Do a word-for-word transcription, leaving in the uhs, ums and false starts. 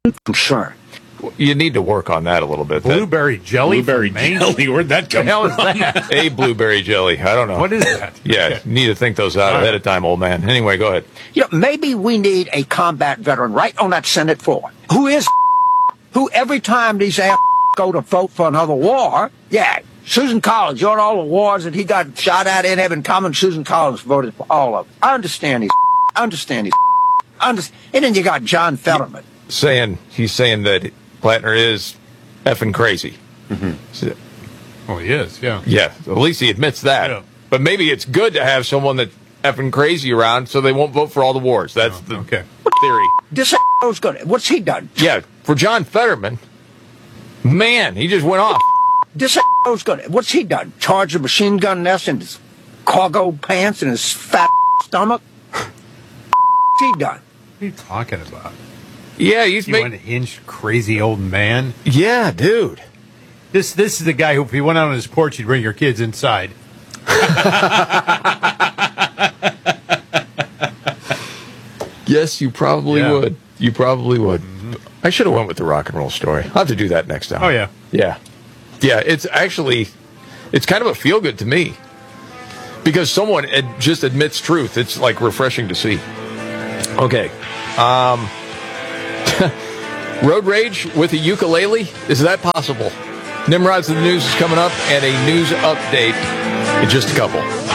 concern. You need to work on that a little bit. Blueberry jelly? Blueberry jelly? Where'd that come from? What the hell is that? A blueberry jelly. I don't know. What is that? Yeah, you need to think those out All ahead right. of time, old man. Anyway, go ahead. You know, maybe we need a combat veteran right on that Senate floor who is who every time these ass go to vote for another war, yeah, Susan Collins, you know all the wars that he got shot at in Evan Common, Susan Collins voted for all of them. I understand these. I understand these. Understand. And then you got John Fetterman. Saying he's saying that Plattner is effing crazy. Mm-hmm. So, Oh, he is, yeah. yeah, at least he admits that. Yeah. But maybe it's good to have someone that's effing crazy around so they won't vote for all the wars. That's Oh, the okay. theory. This was good. What's he done? Yeah, for John Fetterman, man, he just went off. This was good. What's he done? Charge a machine gun nest in his cargo pants and his fat stomach? What's he done? What are you talking about? Yeah, he's You made. want to hinge crazy old man? Yeah, dude. This this is the guy who, if he went out on his porch, he'd bring your kids inside. Yes, you probably Yeah. would. You probably would. I should have went with the rock and roll story. I'll have to do that next time. Oh, yeah. Yeah. Yeah, it's actually, it's kind of a feel-good to me. Because someone ad- just admits truth. It's, like, refreshing to see. Okay. Um, road rage with a ukulele? Is that possible? Nimrod's The News is coming up, and a news update in just a couple.